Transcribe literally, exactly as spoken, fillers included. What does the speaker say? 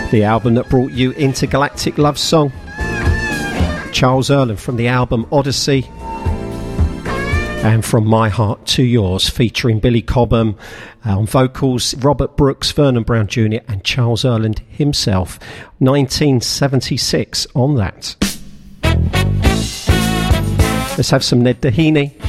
The album that brought you Intergalactic Love Song. Charles Earland from the album Odyssey. And From My Heart to Yours, featuring Billy Cobham uh, on vocals, Robert Brooks, Vernon Brown Junior and Charles Earland himself. nineteen seventy-six on that. Let's have some Ned Doheny.